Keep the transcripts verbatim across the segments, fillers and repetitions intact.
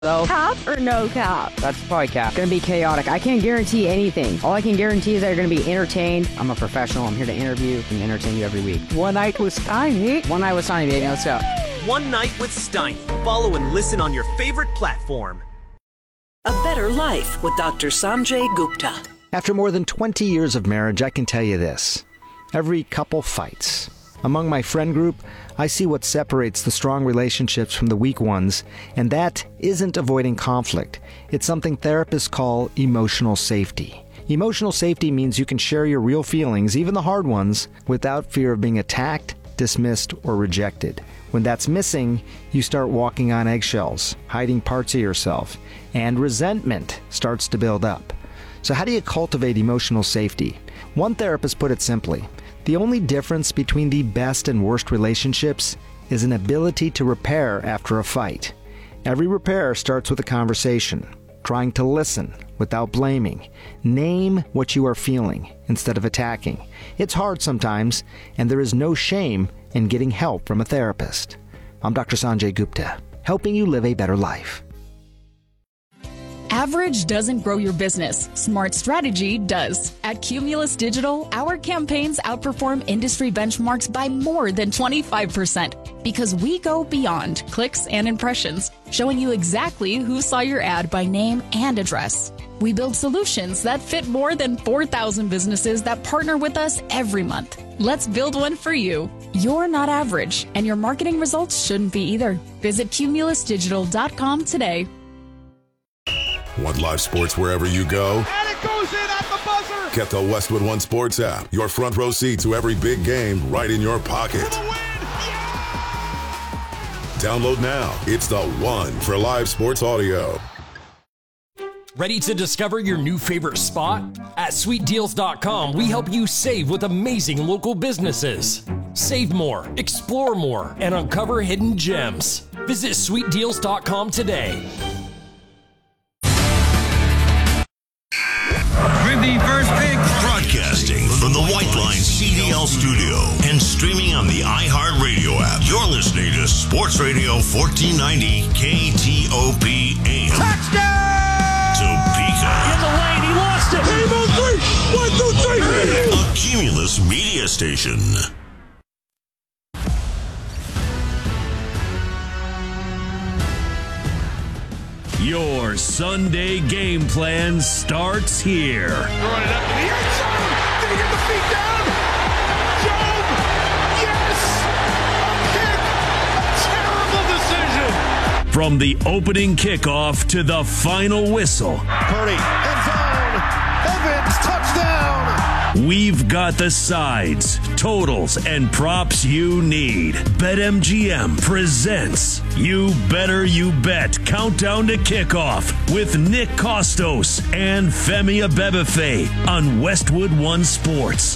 Though. Cap or no cap? That's probably cap. Gonna be chaotic. I can't guarantee anything. All I can guarantee is that you're gonna be entertained. I'm a professional. I'm here to interview and entertain you every week. One night with Steiny. One night with Steiny, baby. Let's go. One Night with Steiny. Follow and listen on your favorite platform. A Better Life with Doctor Sanjay Gupta. After more than twenty years of marriage, I can tell you this. Every couple fights. Among my friend group, I see what separates the strong relationships from the weak ones, and that isn't avoiding conflict. It's something therapists call emotional safety. Emotional safety means you can share your real feelings, even the hard ones, without fear of being attacked, dismissed, or rejected. When that's missing, you start walking on eggshells, hiding parts of yourself, and resentment starts to build up. So how do you cultivate emotional safety? One therapist put it simply: the only difference between the best and worst relationships is an ability to repair after a fight. Every repair starts with a conversation, trying to listen without blaming. Name what you are feeling instead of attacking. It's hard sometimes, and there is no shame in getting help from a therapist. I'm Doctor Sanjay Gupta, helping you live a better life. Average doesn't grow your business. Smart strategy does. At Cumulus Digital, our campaigns outperform industry benchmarks by more than twenty-five percent because we go beyond clicks and impressions, showing you exactly who saw your ad by name and address. We build solutions that fit more than four thousand businesses that partner with us every month. Let's build one for you. You're not average, and your marketing results shouldn't be either. Visit cumulus digital dot com today. Want live sports wherever you go? And it goes in at the buzzer! Get the Westwood One Sports app. Your front row seat to every big game right in your pocket. For the win! Yeah! Download now. It's the one for live sports audio. Ready to discover your new favorite spot? At sweet deals dot com, we help you save with amazing local businesses. Save more, explore more, and uncover hidden gems. Visit sweet deals dot com today. With the first pick, broadcasting from the White Line C D L studio and streaming on the iHeartRadio app. You're listening to Sports Radio fourteen ninety K T O P A M. touchdown! Topeka. In the lane, he lost it. Game on three. One, two, three. A Cumulus media station. Your Sunday game plan starts here. Throwing it up to the end zone. Did he get the feet down? Job! Yes! A kick! A terrible decision. From the opening kickoff to the final whistle. Purdy, end zone. Evans, touchdown. We've got the sides, totals, and props you need. BetMGM presents You Better You Bet Countdown to Kickoff with Nick Costos and Femi Abebefe on Westwood One Sports.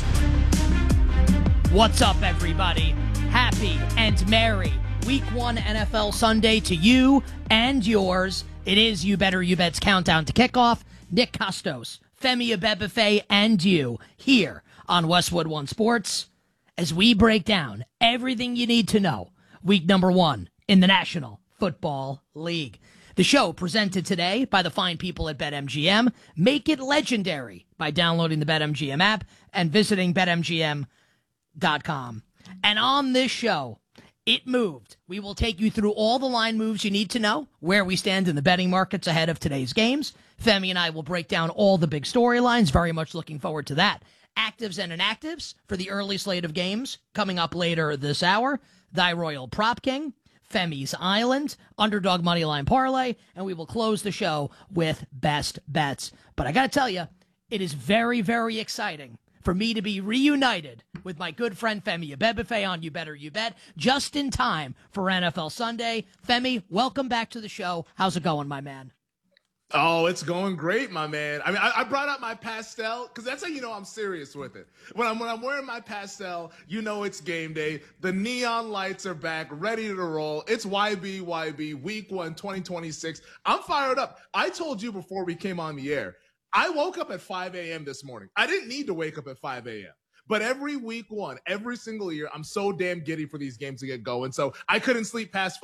What's up, everybody? Happy and merry Week One N F L Sunday to you and yours. It is You Better You Bet's Countdown to Kickoff. Nick Costos, Femi Abebefe, and you here on Westwood One Sports as we break down everything you need to know. Week number one in the National Football League. The show presented today by the fine people at BetMGM. Make it legendary by downloading the BetMGM app and visiting bet M G M dot com. And on this show, it moved. We will take you through all the line moves you need to know, where we stand in the betting markets ahead of today's games. Femi and I will break down all the big storylines. Very much looking forward to that. Actives and inactives for the early slate of games coming up later this hour. Thy Royal Prop King, Femi's Island, Underdog Moneyline Parlay, and we will close the show with best bets. But I got to tell you, it is very, very exciting for me to be reunited with my good friend Femi Abebefe on You Better You Bet, just in time for N F L Sunday. Femi, welcome back to the show. How's it going, my man? Oh, it's going great, my man. I mean, I, I brought out my pastel because that's how you know I'm serious with it. When I'm when I'm wearing my pastel, you know it's game day. The neon lights are back, ready to roll. It's Y B Y B Week One, twenty twenty-six. I'm fired up. I told you before we came on the air, I woke up at five a.m. this morning. I didn't need to wake up at five a.m. But every week one, every single year, I'm so damn giddy for these games to get going. So I couldn't sleep past five.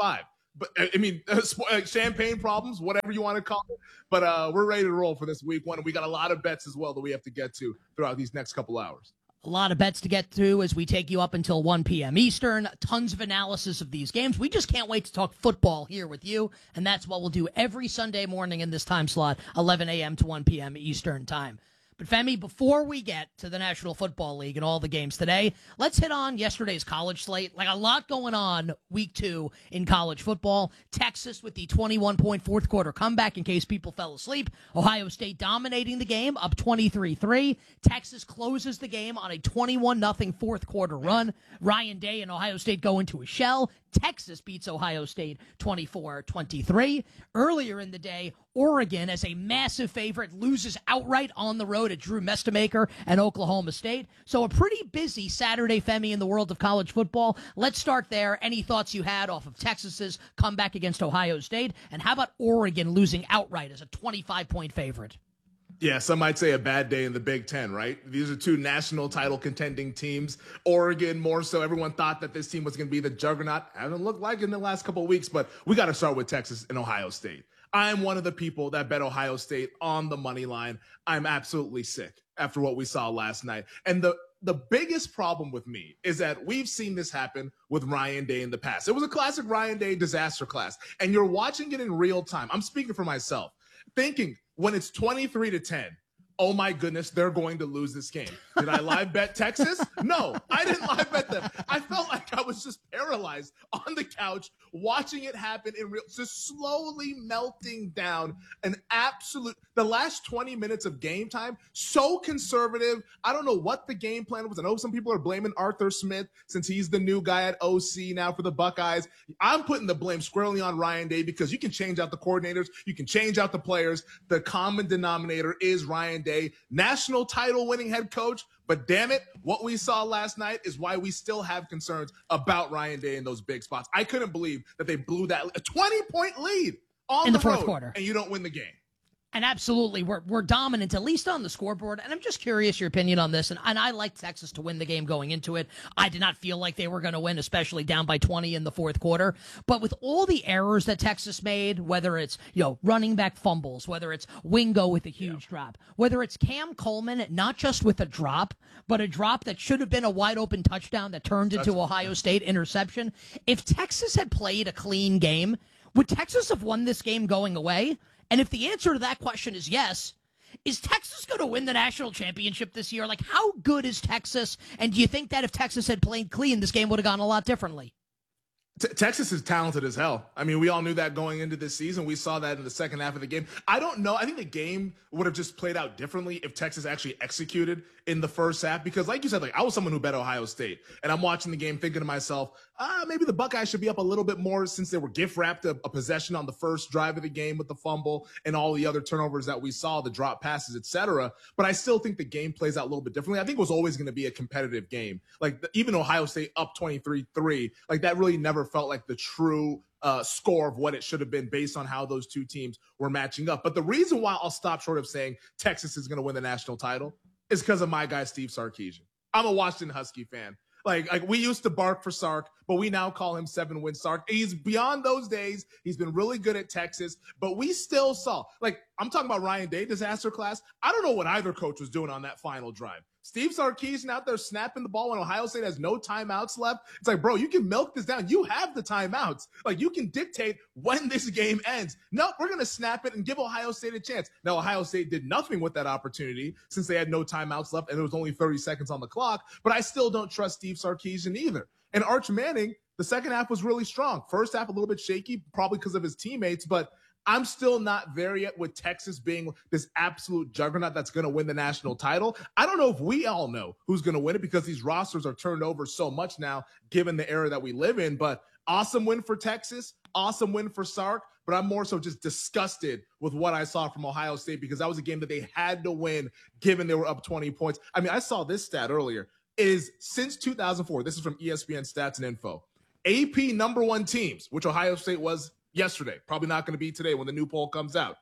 but I mean, champagne problems, whatever you want to call it. But uh, we're ready to roll for this week one. And we got a lot of bets as well that we have to get to throughout these next couple hours. A lot of bets to get to as we take you up until one p.m. Eastern. Tons of analysis of these games. We just can't wait to talk football here with you, and that's what we'll do every Sunday morning in this time slot, eleven a.m. to one p.m. Eastern time. But Femi, before we get to the National Football League and all the games today, let's hit on yesterday's college slate. Like a lot going on week two in college football. Texas with the twenty-one point fourth quarter comeback in case people fell asleep. Ohio State dominating the game up twenty-three three. Texas closes the game on a twenty-one nothing fourth quarter run. Ryan Day and Ohio State go into a shell. Texas beats Ohio State twenty-four twenty-three. Earlier in the day, Oregon, as a massive favorite, loses outright on the road at Drew Mestamaker and Oklahoma State. So a pretty busy Saturday, Femi, in the world of college football. Let's start there. Any thoughts you had off of Texas's comeback against Ohio State? And how about Oregon losing outright as a twenty-five point favorite? Yeah, some might say a bad day in the Big Ten, right? These are two national title contending teams. Oregon, more so, everyone thought that this team was going to be the juggernaut. Hasn't looked like it in the last couple of weeks, but we got to start with Texas and Ohio State. I'm one of the people that bet Ohio State on the money line. I'm absolutely sick after what we saw last night. And the the biggest problem with me is that we've seen this happen with Ryan Day in the past. It was a classic Ryan Day disaster class, and you're watching it in real time. I'm speaking for myself, thinking when it's twenty-three to ten, oh my goodness, they're going to lose this game. Did I live bet Texas? No, I didn't live bet them. I felt like I was just paralyzed on the couch watching it happen in real, just slowly melting down. An absolute, the last twenty minutes of game time, so conservative. I don't know what the game plan was. I know some people are blaming Arthur Smith since he's the new guy at O C now for the Buckeyes. I'm putting the blame squarely on Ryan Day because you can change out the coordinators. You can change out the players. The common denominator is Ryan Day, national title winning head coach. But damn it, what we saw last night is why we still have concerns about Ryan Day in those big spots. I couldn't believe that they blew that a twenty point lead on in the, the fourth road, quarter, and you don't win the game. And absolutely, we're we're dominant, at least on the scoreboard. And I'm just curious your opinion on this. And, and I like Texas to win the game going into it. I did not feel like they were going to win, especially down by twenty in the fourth quarter. But with all the errors that Texas made, whether it's, you know, running back fumbles, whether it's Wingo with a huge yeah. drop, whether it's Cam Coleman, not just with a drop, but a drop that should have been a wide open touchdown that turned into Ohio State interception. If Texas had played a clean game, would Texas have won this game going away? And if the answer to that question is yes, is Texas going to win the national championship this year? Like, how good is Texas? And do you think that if Texas had played clean, this game would have gone a lot differently? T- Texas is talented as hell. I mean, we all knew that going into this season. We saw that in the second half of the game. I don't know. I think the game would have just played out differently if Texas actually executed in the first half. Because like you said, like I was someone who bet Ohio State. And I'm watching the game thinking to myself, ah, maybe the Buckeyes should be up a little bit more since they were gift-wrapped a, a possession on the first drive of the game with the fumble and all the other turnovers that we saw, the drop passes, et cetera. But I still think the game plays out a little bit differently. I think it was always going to be a competitive game. Like the, even Ohio State up twenty-three three, like that really never felt like the true uh, score of what it should have been based on how those two teams were matching up. But the reason why I'll stop short of saying Texas is going to win the national title is because of my guy, Steve Sarkisian. I'm a Washington Husky fan. Like, like we used to bark for Sark, but we now call him seven win Sark. He's beyond those days. He's been really good at Texas, but we still saw, like, I'm talking about Ryan Day, disaster class. I don't know what either coach was doing on that final drive. Steve Sarkisian out there snapping the ball when Ohio State has no timeouts left. It's like, bro, you can milk this down. You have the timeouts. Like, you can dictate when this game ends. No, we're going to snap it and give Ohio State a chance. Now, Ohio State did nothing with that opportunity since they had no timeouts left and there was only thirty seconds on the clock. But I still don't trust Steve Sarkisian either. And Arch Manning, the second half was really strong. First half, a little bit shaky, probably because of his teammates, but I'm still not there yet with Texas being this absolute juggernaut that's going to win the national title. I don't know if we all know who's going to win it because these rosters are turned over so much now, given the era that we live in. But awesome win for Texas, awesome win for Sark. But I'm more so just disgusted with what I saw from Ohio State because that was a game that they had to win, given they were up twenty points. I mean, I saw this stat earlier. Is since two thousand four, this is from E S P N Stats and Info, A P number one teams, which Ohio State was yesterday, probably not going to be today when the new poll comes out.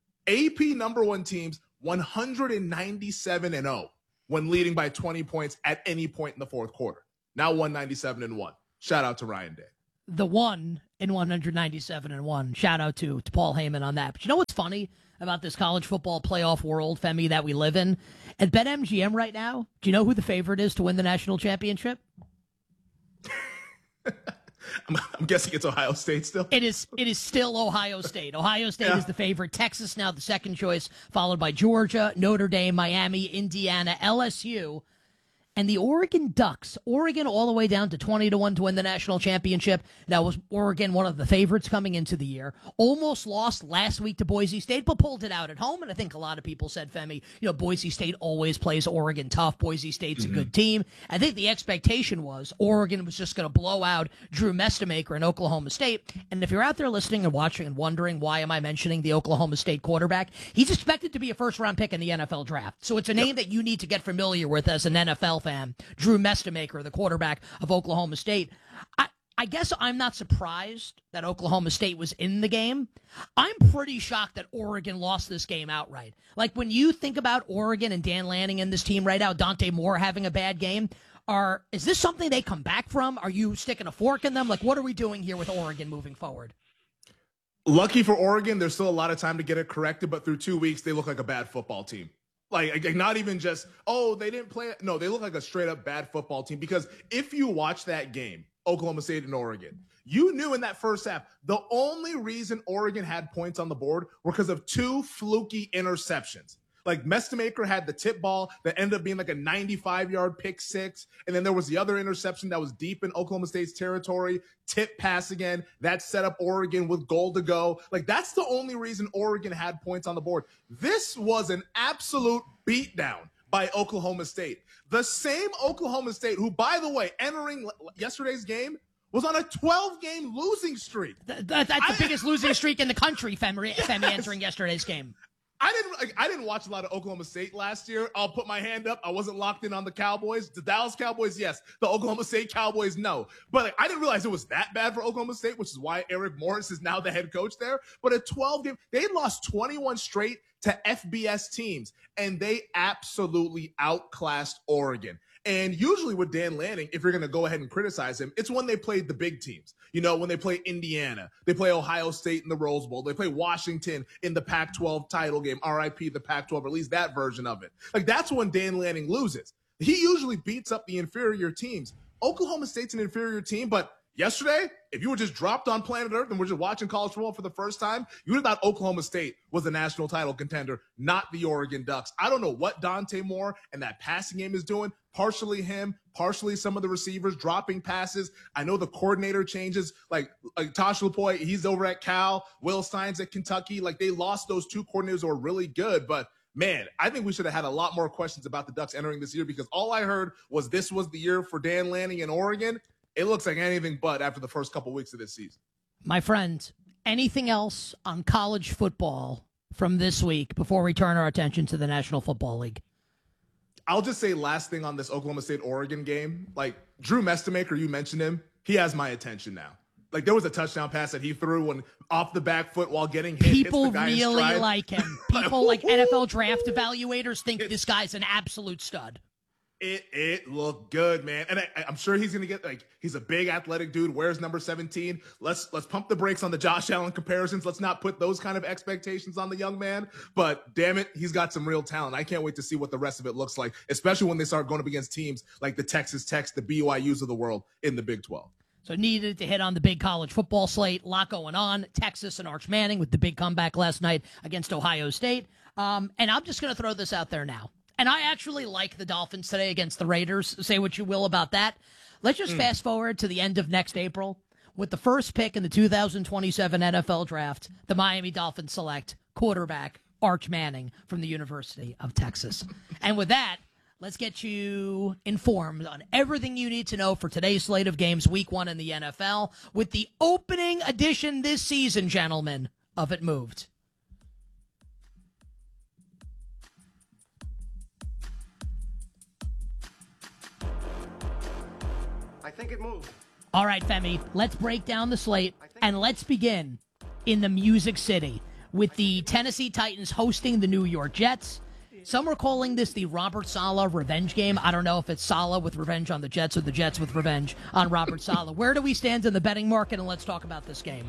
A P number one teams, one ninety-seven and oh when leading by twenty points at any point in the fourth quarter. Now one ninety-seven and one. Shout out to Ryan Day. The one in one ninety-seven and one. Shout out to, to Paul Heyman on that. But you know what's funny about this college football playoff world, Femi, that we live in? At BetMGM right now, do you know who the favorite is to win the national championship? I'm, I'm guessing it's Ohio State still. It is It is still Ohio State. Ohio State Yeah. is the favorite. Texas now the second choice, followed by Georgia, Notre Dame, Miami, Indiana, L S U. And the Oregon Ducks, Oregon all the way down to twenty to one to win the national championship. Now, was Oregon one of the favorites coming into the year? Almost lost last week to Boise State, but pulled it out at home. And I think a lot of people said, Femi, you know, Boise State always plays Oregon tough. Boise State's mm-hmm. a good team. I think the expectation was Oregon was just going to blow out Drew Mestamaker in Oklahoma State. And if you're out there listening and watching and wondering, why am I mentioning the Oklahoma State quarterback? He's expected to be a first-round pick in the N F L draft. So it's a name yep. that you need to get familiar with as an N F L fan. Drew Mestamaker, the quarterback of Oklahoma State. I, I guess I'm not surprised that Oklahoma State was in the game. I'm pretty shocked that Oregon lost this game outright. Like, when you think about Oregon and Dan Lanning and this team right now, Dante Moore having a bad game, are is this something they come back from? Are you sticking a fork in them? Like, what are we doing here with Oregon moving forward? Lucky for Oregon, there's still a lot of time to get it corrected, but through two weeks, they look like a bad football team. Like, like, not even just, oh, they didn't play. No, they look like a straight up bad football team. Because if you watch that game, Oklahoma State and Oregon, you knew in that first half, the only reason Oregon had points on the board were because of two fluky interceptions. Like, Mestamaker had the tip ball that ended up being like a ninety-five yard pick six. And then there was the other interception that was deep in Oklahoma State's territory. Tip pass again. That set up Oregon with goal to go. Like, that's the only reason Oregon had points on the board. This was an absolute beatdown by Oklahoma State. The same Oklahoma State who, by the way, entering yesterday's game, was on a twelve game losing streak. Th- th- that's I, the biggest losing streak in the country, Femi, yes. Femi entering yesterday's game. I didn't like, I didn't watch a lot of Oklahoma State last year. I'll put my hand up. I wasn't locked in on the Cowboys. The Dallas Cowboys, yes. The Oklahoma State Cowboys, no. But like, I didn't realize it was that bad for Oklahoma State, which is why Eric Morris is now the head coach there. But a twelve game, they lost twenty-one straight to F B S teams, and they absolutely outclassed Oregon. And usually with Dan Lanning, if you're going to go ahead and criticize him, it's when they played the big teams. You know, when they play Indiana, they play Ohio State in the Rose Bowl, they play Washington in the Pac twelve title game, R I P the Pac twelve, or at least that version of it. Like, that's when Dan Lanning loses. He usually beats up the inferior teams. Oklahoma State's an inferior team, but yesterday, if you were just dropped on planet Earth and were just watching college football for the first time, you would have thought Oklahoma State was a national title contender, not the Oregon Ducks. I don't know what Dante Moore and that passing game is doing. Partially him, partially some of the receivers dropping passes. I know the coordinator changes, like, like Tosh Lupoi, he's over at Cal. Will Steins at Kentucky. Like, they lost those two coordinators who are really good, but man, I think we should have had a lot more questions about the Ducks entering this year, because all I heard was this was the year for Dan Lanning in Oregon. It looks like anything but after the first couple weeks of this season. My friend, anything else on college football from this week before we turn our attention to the National Football League? I'll just say last thing on this Oklahoma State-Oregon game. Like, Drew Mestamaker, you mentioned him. He has my attention now. Like, there was a touchdown pass that he threw when off the back foot while getting hit. People hits the guy really in stride. like him. People like N F L draft evaluators think this guy's an absolute stud. It it looked good, man, and I, I'm sure he's gonna get, like, he's a big athletic dude. Wears number seventeen. Let's let's pump the brakes on the Josh Allen comparisons. Let's not put those kind of expectations on the young man. But damn it, he's got some real talent. I can't wait to see what the rest of it looks like, especially when they start going up against teams like the Texas Techs, the B Y Us of the world in the Big twelve. So needed to hit on the big college football slate. A lot going on. Texas and Arch Manning with the big comeback last night against Ohio State. Um, and I'm just going to throw this out there now. And I actually like the Dolphins today against the Raiders. Say what you will about that. Let's just mm. fast forward to the end of next April. With the first pick in the two thousand twenty-seven N F L Draft, the Miami Dolphins select quarterback Arch Manning from the University of Texas. And with that, let's get you informed on everything you need to know for today's slate of games, week one in the N F L, with the opening edition this season, gentlemen, of It Moved. I think it moved. All right, Femi, let's break down the slate, and let's begin in the Music City with the Tennessee Titans hosting the New York Jets. Some are calling this the Robert Saleh revenge game. I don't know if it's Saleh with revenge on the Jets or the Jets with revenge on Robert Saleh. Where do we stand in the betting market? And let's talk about this game.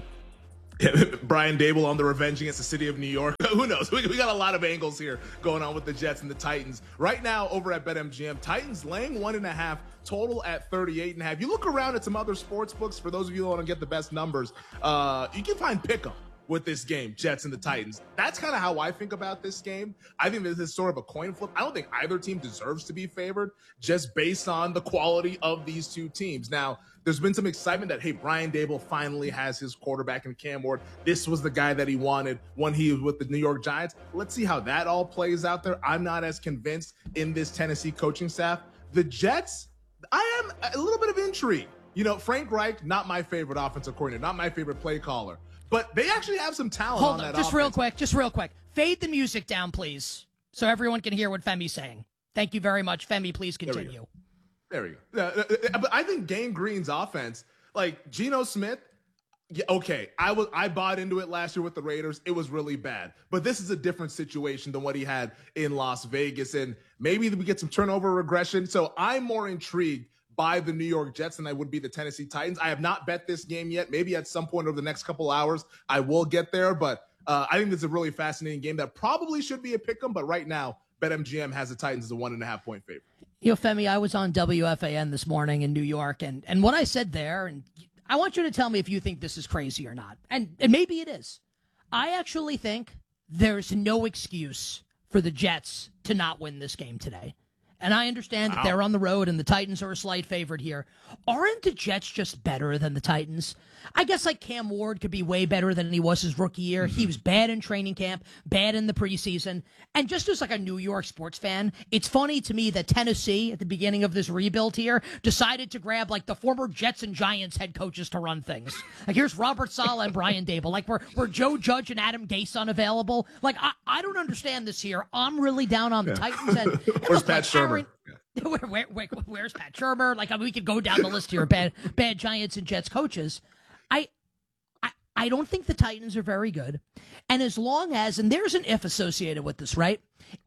Brian Daboll on the revenge against the city of New York. Who knows? We, we got a lot of angles here going on with the Jets and the Titans. Right now, over at BetMGM, Titans laying one and a half, total at thirty-eight and a half. You look around at some other sports books, for those of you who want to get the best numbers, uh, you can find pick'em with this game, Jets and the Titans. That's kind of how I think about this game. I think this is sort of a coin flip. I don't think either team deserves to be favored just based on the quality of these two teams. Now, there's been some excitement that, hey, Brian Daboll finally has his quarterback in Cam Ward. This was the guy that he wanted when he was with the New York Giants. Let's see how that all plays out there. I'm not as convinced in this Tennessee coaching staff. The Jets, I am a little bit of intrigue. You know, Frank Reich, not my favorite offensive coordinator, not my favorite play caller. But they actually have some talent Hold on on, that just offense. real quick, just real quick. Fade the music down, please, so everyone can hear what Femi's saying. Thank you very much. Femi, please continue. There we go. There we go. Uh, but I think Gang Green's offense, like Geno Smith, yeah, okay, I was I bought into it last year with the Raiders. It was really bad. But this is a different situation than what he had in Las Vegas. And maybe we get some turnover regression. So I'm more intrigued by the New York Jets than I would be the Tennessee Titans. I have not bet this game yet. Maybe at some point over the next couple hours, I will get there. But uh, I think this is a really fascinating game that probably should be a pick'em. But right now, BetMGM has the Titans as a one and a half point favorite. You know, Femi, I was on W F A N this morning in New York, and, and what I said there, and I want you to tell me if you think this is crazy or not. And, and maybe it is. I actually think there's no excuse for the Jets to not win this game today. And I understand that they're on the road and the Titans are a slight favorite here. Aren't the Jets just better than the Titans? I guess like Cam Ward could be way better than he was his rookie year. He was bad in training camp, bad in the preseason. And just as like a New York sports fan, it's funny to me that Tennessee, at the beginning of this rebuild here, decided to grab like the former Jets and Giants head coaches to run things. Like here's Robert Saleh and Brian Daboll. Like were, were Joe Judge and Adam Gase unavailable? Like I, I don't understand this here. I'm really down on the yeah. Titans. And, and Where's look, Pat like, Shurmur? Aaron, yeah. where, where, where, where's Pat Shurmur? Like I mean, we could go down the list here of bad, bad Giants and Jets coaches. I, I, I don't think the Titans are very good. And as long as, and there's an if associated with this, right?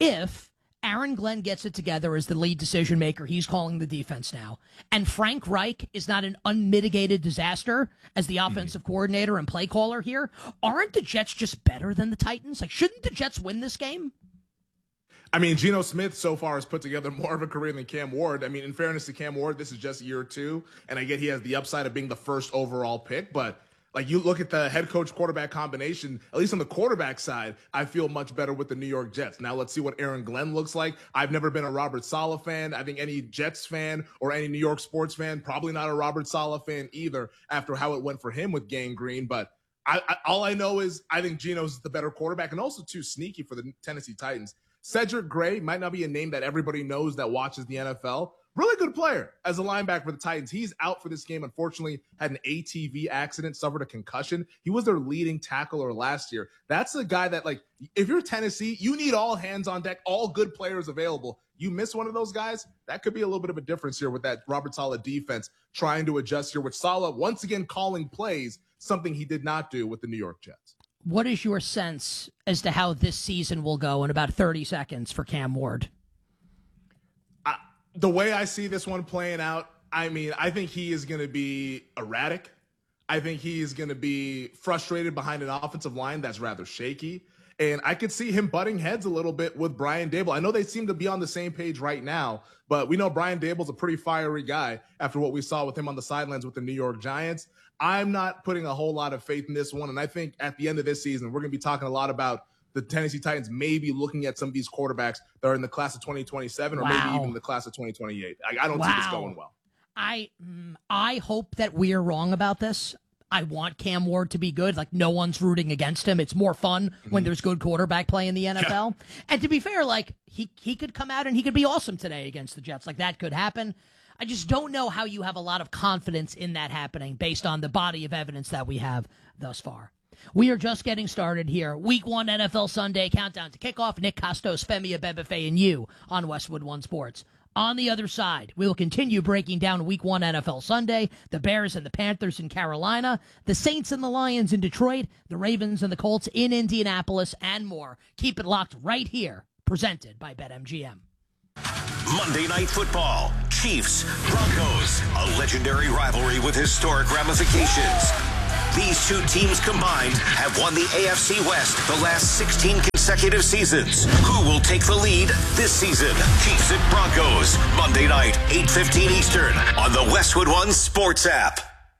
If Aaron Glenn gets it together as the lead decision maker, he's calling the defense now, and Frank Reich is not an unmitigated disaster as the offensive mm-hmm. coordinator and play caller here, aren't the Jets just better than the Titans? Like, shouldn't the Jets win this game? I mean, Geno Smith so far has put together more of a career than Cam Ward. I mean, in fairness to Cam Ward, this is just year two, and I get he has the upside of being the first overall pick, but like you look at the head coach quarterback combination, at least on the quarterback side, I feel much better with the New York Jets. Now let's see what Aaron Glenn looks like. I've never been a Robert Saleh fan. I think any Jets fan or any New York sports fan, probably not a Robert Saleh fan either after how it went for him with Gang Green. But I, I, all I know is I think Geno's the better quarterback and also too sneaky for the Tennessee Titans. Cedric Gray might not be a name that everybody knows that watches the N F L. Really good player as a linebacker for the Titans. He's out for this game. Unfortunately, had an A T V accident, suffered a concussion. He was their leading tackler last year. That's a guy that, like, if you're Tennessee, you need all hands on deck, all good players available. You miss one of those guys, that could be a little bit of a difference here with that Robert Saleh defense trying to adjust here, with Saleh once again calling plays, something he did not do with the New York Jets. What is your sense as to how this season will go in about thirty seconds for Cam Ward? I, the way I see this one playing out, I mean, I think he is going to be erratic. I think he is going to be frustrated behind an offensive line that's rather shaky. And I could see him butting heads a little bit with Brian Daboll. I know they seem to be on the same page right now, but we know Brian Daboll's a pretty fiery guy after what we saw with him on the sidelines with the New York Giants. I'm not putting a whole lot of faith in this one. And I think at the end of this season, we're going to be talking a lot about the Tennessee Titans maybe looking at some of these quarterbacks that are in the class of twenty twenty-seven or wow. maybe even the class of twenty twenty-eight. I, I don't wow. see this going well. I, I hope that we are wrong about this. I want Cam Ward to be good. Like, no one's rooting against him. It's more fun mm-hmm. when there's good quarterback play in the N F L. Yeah. And to be fair, like, he, he could come out and he could be awesome today against the Jets. Like, that could happen. I just don't know how you have a lot of confidence in that happening based on the body of evidence that we have thus far. We are just getting started here. Week one N F L Sunday countdown to kickoff. Nick Costos, Femi Abebefe, and you on Westwood One Sports. On the other side, we will continue breaking down Week one N F L Sunday, the Bears and the Panthers in Carolina, the Saints and the Lions in Detroit, the Ravens and the Colts in Indianapolis, and more. Keep it locked right here. presented by BetMGM. Monday Night Football, Chiefs, Broncos, a legendary rivalry with historic ramifications. These two teams combined have won the A F C West the last sixteen consecutive seasons. Who will take the lead this season? Chiefs at Broncos, Monday night, eight fifteen Eastern, on the Westwood One Sports app.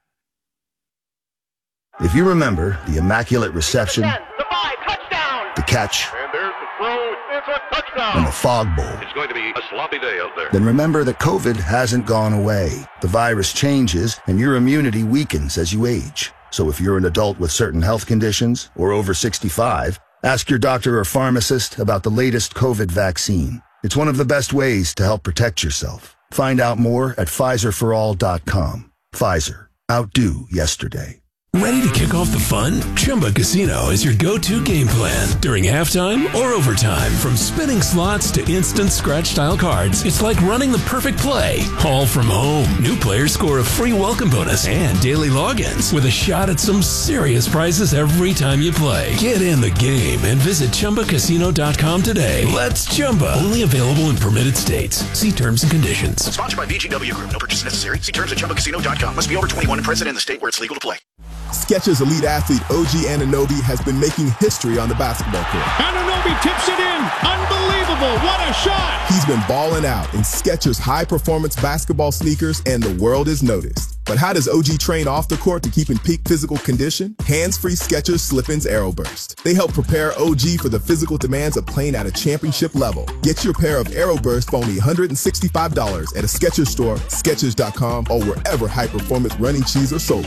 If you remember the immaculate reception, The five, touchdown. the catch, And there's the throw. It's a touchdown. and the fog bowl, It's going to be a sloppy day out there. then remember that COVID hasn't gone away. The virus changes, and your immunity weakens as you age. So if you're an adult with certain health conditions or over sixty-five, ask your doctor or pharmacist about the latest COVID vaccine. It's one of the best ways to help protect yourself. Find out more at Pfizer for all dot com. Pfizer. Outdo yesterday. Ready to kick off the fun? Chumba Casino is your go-to game plan during halftime or overtime. From spinning slots to instant scratch-style cards, it's like running the perfect play, all from home. New players score a free welcome bonus and daily logins with a shot at some serious prizes every time you play. Get in the game and visit Chumba Casino dot com today. Let's Chumba. Only available in permitted states. See terms and conditions. Sponsored by V G W Group. No purchase necessary. See terms at Chumba Casino dot com. Must be over twenty-one and present in the state where it's legal to play. Skechers elite athlete O G Anunoby has been making history on the basketball court. Anunoby tips it in. Unbelievable. What a shot. He's been balling out in Skechers high-performance basketball sneakers, and the world has noticed. But how does O G train off the court to keep in peak physical condition? Hands-free Skechers Slip-ins Aeroburst. They help prepare O G for the physical demands of playing at a championship level. Get your pair of Aeroburst for only one hundred sixty-five dollars at a Skechers store, Skechers dot com, or wherever high-performance running shoes are sold.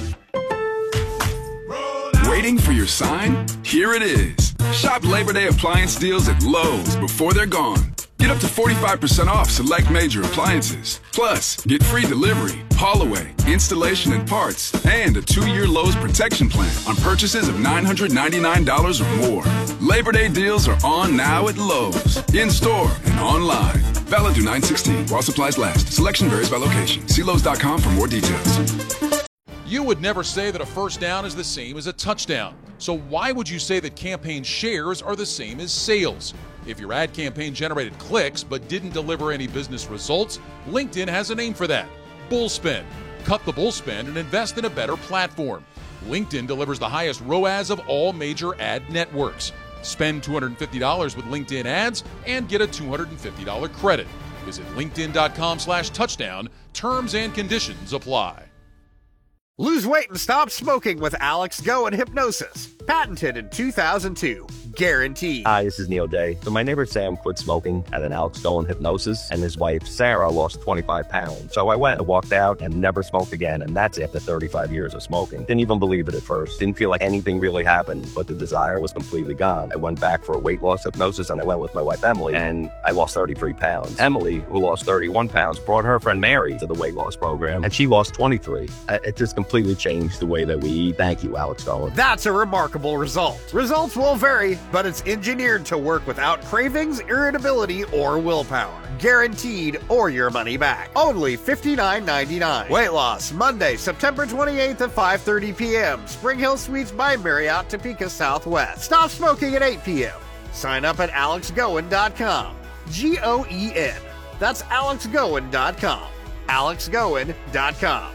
Waiting for your sign? Here it is. Shop Labor Day appliance deals at Lowe's before they're gone. Get up to forty-five percent off select major appliances. Plus, get free delivery, haul away, installation and parts, and a two-year Lowe's protection plan on purchases of nine hundred ninety-nine dollars or more. Labor Day deals are on now at Lowe's, in-store and online. Valid through nine sixteen while supplies last. Selection varies by location. See Lowe's dot com for more details. You would never say that a first down is the same as a touchdown. So why would you say that campaign shares are the same as sales? If your ad campaign generated clicks but didn't deliver any business results, LinkedIn has a name for that: Bullspend. Cut the bullspend and invest in a better platform. LinkedIn delivers the highest R O A S of all major ad networks. Spend two hundred fifty dollars with LinkedIn ads and get a two hundred fifty dollars credit. Visit linkedin dot com slash touchdown. Terms and conditions apply. Lose weight and stop smoking with Alex Go and Hypnosis. Patented in two thousand two. Guaranteed. Hi, this is Neil Day. So my neighbor Sam quit smoking at an Alex Go and Hypnosis, and his wife Sarah lost twenty-five pounds. So I went and walked out and never smoked again, and that's after thirty-five years of smoking. Didn't even believe it at first. Didn't feel like anything really happened, but the desire was completely gone. I went back for a weight loss hypnosis, and I went with my wife Emily, and I lost thirty-three pounds. Emily, who lost thirty-one pounds, brought her friend Mary to the weight loss program, and she lost twenty-three. It just completely changed the way that we eat. Thank you, Alex Go. That's a remarkable result. Results will vary, but it's engineered to work without cravings, irritability, or willpower. Guaranteed or your money back. Only fifty-nine ninety-nine. Weight loss, Monday, September twenty-eighth at five thirty p.m. Spring Hill Suites by Marriott, Topeka Southwest. Stop smoking at eight p.m. Sign up at alex goen dot com. G O E N. That's alex goen dot com. alex goen dot com.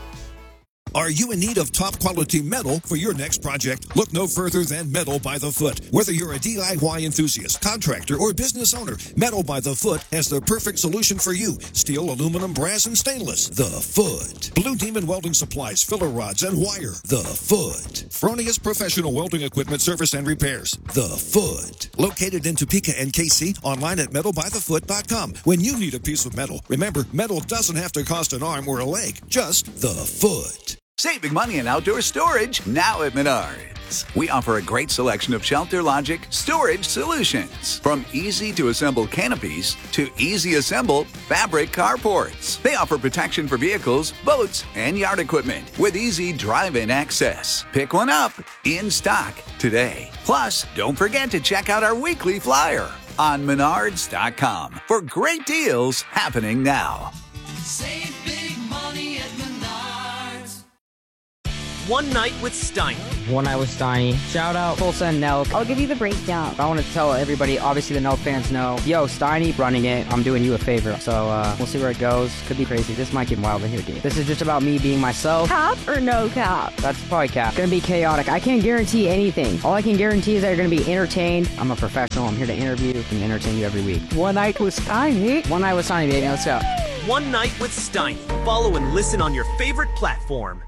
Are you in need of top quality metal for your next project? Look no further than Metal by the Foot. Whether you're a D I Y enthusiast, contractor, or business owner, Metal by the Foot has the perfect solution for you. Steel, aluminum, brass, and stainless. The Foot. Blue Demon Welding Supplies, filler rods, and wire. The Foot. Fronius Professional Welding Equipment Service and Repairs. The Foot. Located in Topeka and K C, online at metal by the foot dot com. When you need a piece of metal, remember, metal doesn't have to cost an arm or a leg, just the foot. Save big money in outdoor storage now at Menards. We offer a great selection of Shelter Logic storage solutions. From easy-to-assemble canopies to easy-assemble fabric carports. They offer protection for vehicles, boats, and yard equipment with easy drive-in access. Pick one up in stock today. Plus, don't forget to check out our weekly flyer on menards dot com for great deals happening now. Save big money at Menards. One Night with Steiny. One Night with Steiny. Shout out Full Send Nelk. I'll give you the breakdown. I want to tell everybody, obviously the Nelk fans know, yo, Steiny running it, I'm doing you a favor. So uh, we'll see where it goes. Could be crazy. This might get wild in here, dude. This is just about me being myself. Cap or no cap? That's probably cap. Gonna be chaotic. I can't guarantee anything. All I can guarantee is that you're gonna be entertained. I'm a professional. I'm here to interview and entertain you every week. One Night with Steiny. One Night with Steiny, baby. Let's go. One Night with Steiny. Follow and listen on your favorite platform.